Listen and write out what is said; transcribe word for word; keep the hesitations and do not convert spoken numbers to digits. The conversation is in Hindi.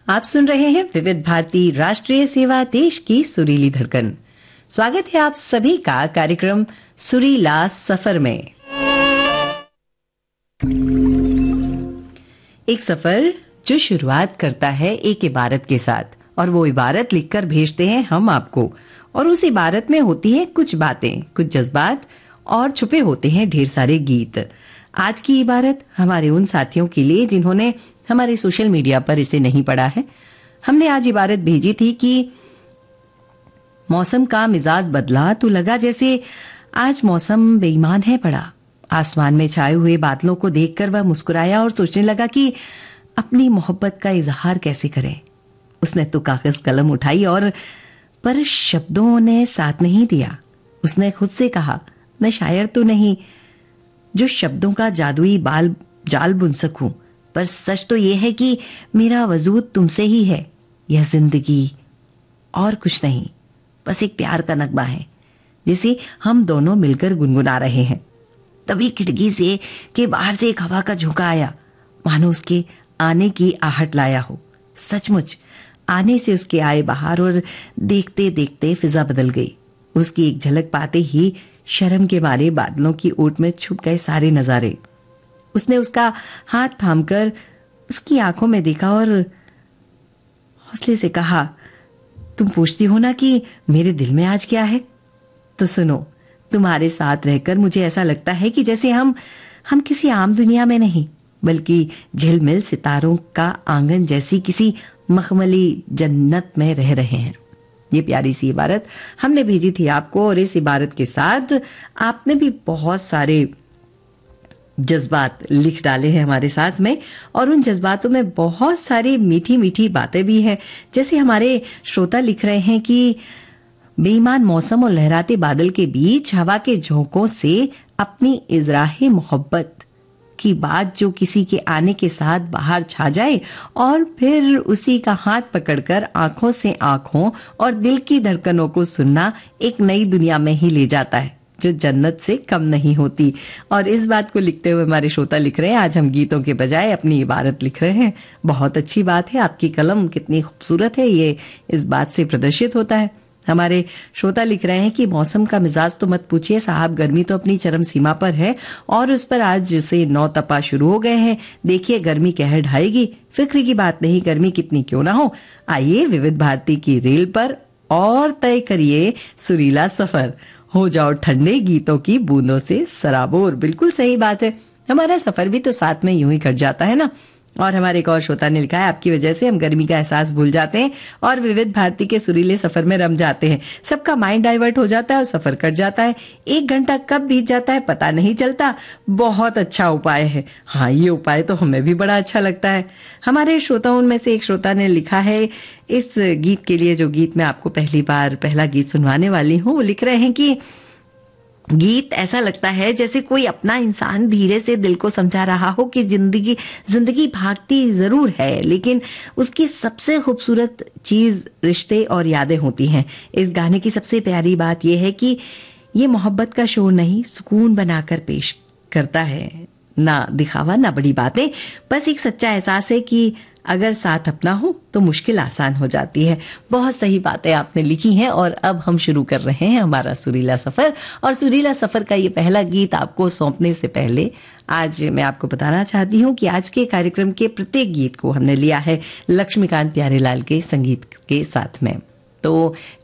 आप सुन रहे हैं विविध भारती राष्ट्रीय सेवा देश की सुरीली धड़कन। स्वागत है आप सभी का कार्यक्रम सुरीला सफर में। एक सफर जो शुरुआत करता है एक इबारत के साथ और वो इबारत लिखकर भेजते हैं हम आपको, और उस इबारत में होती है कुछ बातें, कुछ जज्बात और छुपे होते हैं ढेर सारे गीत। आज की इबारत हमारे उन साथियों के लिए जिन्होंने हमारे सोशल मीडिया पर इसे नहीं पढ़ा है। हमने आज इबारत भेजी थी कि मौसम का मिजाज बदला तो लगा जैसे आज मौसम बेईमान है बड़ा। आसमान में छाए हुए बादलों को देखकर वह मुस्कुराया और सोचने लगा कि अपनी मोहब्बत का इजहार कैसे करे। उसने तो कागज कलम उठाई और पर शब्दों ने साथ नहीं दिया। उसने खुद से कहा, मैं शायर तो नहीं जो शब्दों का जादुई बाल जाल बुन सकूं, पर सच तो यह है कि मेरा वजूद तुमसे ही है। यह जिंदगी और कुछ नहीं, बस एक प्यार का नगमा है जिसे हम दोनों मिलकर गुनगुना रहे हैं। तभी खिड़की से के बाहर से एक हवा का झोंका आया, मानो उसके आने की आहट लाया हो। सचमुच आने से उसके आए बाहर और देखते देखते फिजा बदल गई। उसकी एक झलक पाते ही शर्म के मारे बादलों की ओट में छुप गए सारे नजारे। उसने उसका हाथ थामकर उसकी आंखों में देखा और हौसले से कहा, तुम पूछती हो ना कि मेरे दिल में आज क्या है, तो सुनो, तुम्हारे साथ रहकर मुझे ऐसा लगता है कि जैसे हम हम किसी आम दुनिया में नहीं बल्कि झिलमिल सितारों का आंगन जैसी किसी मखमली जन्नत में रह रहे हैं। ये प्यारी सी इबारत हमने भेजी थी आपको, और इस इबारत के साथ आपने भी बहुत सारे जज्बात लिख डाले हैं हमारे साथ में, और उन जज्बातों में बहुत सारी मीठी मीठी बातें भी हैं। जैसे हमारे श्रोता लिख रहे हैं कि बेईमान मौसम और लहराते बादल के बीच हवा के झोंकों से अपनी इजराहे मोहब्बत की बात जो किसी के आने के साथ बाहर छा जाए और फिर उसी का हाथ पकड़कर आंखों से आंखों और दिल की धड़कनों को सुनना एक नई दुनिया में ही ले जाता है जो जन्नत से कम नहीं होती। और इस बात को लिखते हुए हमारे श्रोता लिख रहे हैं, आज हम गीतों के बजाय अपनी इबारत लिख रहे हैं। बहुत अच्छी बात है, आपकी कलम कितनी खूबसूरत है, ये इस बात से प्रदर्शित होता है। हमारे श्रोता लिख रहे हैं कि मौसम का मिजाज तो मत पूछिए साहब, गर्मी तो अपनी चरम सीमा पर है और उस पर आज से नौ तपा शुरू हो गए हैं। देखिए गर्मी कहर ढाएगी, फिक्र की बात नहीं, गर्मी कितनी क्यों ना हो। आइए विविध भारती की रेल पर और तय करिए सुरीला सफर, हो जाओ ठंडे गीतों की बूंदों से सराबोर। बिल्कुल सही बात है, हमारा सफर भी तो साथ में यूं ही कट जाता है ना। और हमारे एक और श्रोता ने लिखा है, आपकी वजह से हम गर्मी का एहसास भूल जाते हैं और विविध भारती के सुरीले सफर में रम जाते हैं। सबका माइंड डाइवर्ट हो जाता है और सफर कट जाता है। एक घंटा कब बीत जाता है पता नहीं चलता। बहुत अच्छा उपाय है। हाँ, ये उपाय तो हमें भी बड़ा अच्छा लगता है। हमारे श्रोताओं में से एक श्रोता ने लिखा है इस गीत के लिए, जो गीत मैं आपको पहली बार पहला गीत सुनवाने वाली हूँ, वो लिख रहे हैं कि गीत ऐसा लगता है जैसे कोई अपना इंसान धीरे से दिल को समझा रहा हो कि जिंदगी जिंदगी भागती जरूर है लेकिन उसकी सबसे खूबसूरत चीज रिश्ते और यादें होती हैं। इस गाने की सबसे प्यारी बात यह है कि ये मोहब्बत का शोर नहीं, सुकून बनाकर पेश करता है, ना दिखावा ना बड़ी बातें, बस एक सच्चा एहसास है कि अगर साथ अपना हो तो मुश्किल आसान हो जाती है। बहुत सही बातें आपने लिखी हैं। और अब हम शुरू कर रहे हैं हमारा सुरीला सफर, और सुरीला सफर का ये पहला गीत आपको सौंपने से पहले आज मैं आपको बताना चाहती हूँ कि आज के कार्यक्रम के प्रत्येक गीत को हमने लिया है लक्ष्मीकांत प्यारेलाल के संगीत के साथ में। तो